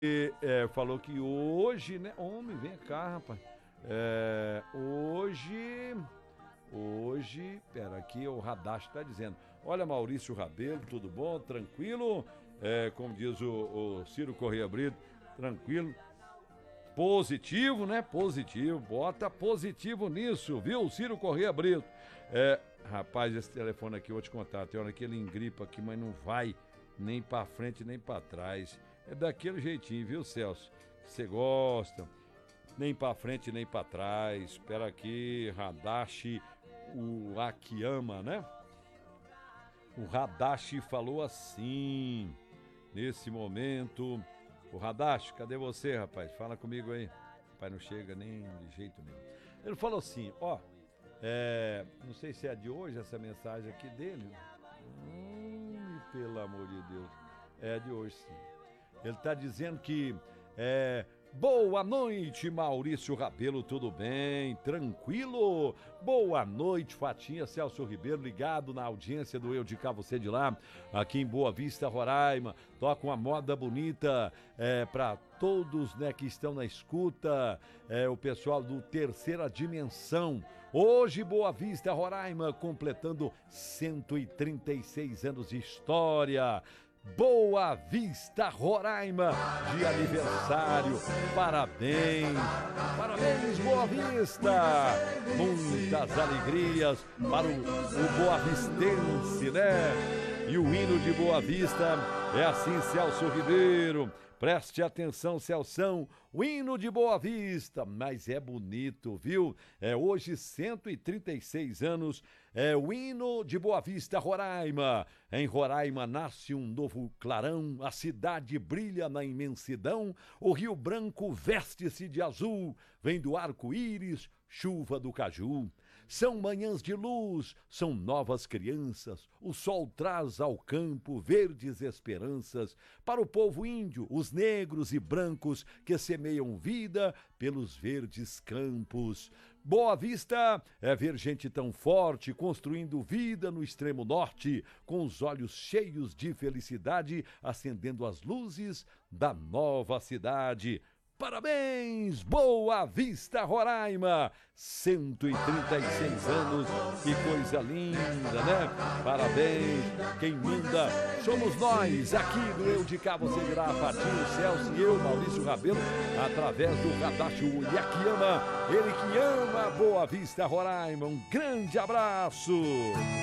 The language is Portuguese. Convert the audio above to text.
Falou que hoje, né? Homem, vem cá, rapaz. Hoje, pera aqui, o Radache está dizendo. Olha, Maurício Rabelo, tudo bom? Tranquilo? Como diz o Ciro Corrêa Brito, tranquilo. Positivo, né? Positivo. Bota positivo nisso, viu, Ciro Corrêa Brito? Rapaz, esse telefone aqui, eu vou te contar. Tem hora que ele engripa aqui, mas não vai nem pra frente, nem pra trás. É daquele jeitinho, viu, Celso? Você gosta. Nem pra frente, nem pra trás. Espera aqui, Radache, o Akiyama, né? O Radache falou assim, nesse momento. O Radache, cadê você, rapaz? Fala comigo aí. Rapaz, não chega nem de jeito nenhum. Ele falou assim, não sei se é de hoje essa mensagem aqui dele. Pelo amor de Deus. É de hoje, sim. Ele tá dizendo que boa noite, Maurício Rabelo, tudo bem? Tranquilo? Boa noite, Fatinha, Celso Ribeiro, ligado na audiência do Eu de Cá, Você de Lá, aqui em Boa Vista, Roraima. Toca uma moda bonita para todos, né, que estão na escuta, o pessoal do Terceira Dimensão. Hoje, Boa Vista, Roraima, completando 136 anos de história. Boa Vista, Roraima, de aniversário, parabéns, parabéns, Boa Vista, muitas alegrias para o boavistense, né? E o hino de Boa Vista é assim, Celso Ribeiro. Preste atenção, Celção, o hino de Boa Vista, mas é bonito, viu? Hoje 136 anos, o hino de Boa Vista, Roraima. Em Roraima nasce um novo clarão, a cidade brilha na imensidão, o Rio Branco veste-se de azul, vem do arco-íris, chuva do caju. São manhãs de luz, são novas crianças, o sol traz ao campo verdes esperanças para o povo índio, os negros e brancos que semeiam vida pelos verdes campos. Boa Vista é ver gente tão forte construindo vida no extremo norte, com os olhos cheios de felicidade, acendendo as luzes da nova cidade. Parabéns, Boa Vista, Roraima, 136 anos, que coisa linda, né? Parabéns, quem manda somos nós, aqui do Eu de Cá, Você de Lá, Patinho, Celso e eu, Maurício Rabelo, através do Radache Akiyama, ele que ama Boa Vista, Roraima, um grande abraço!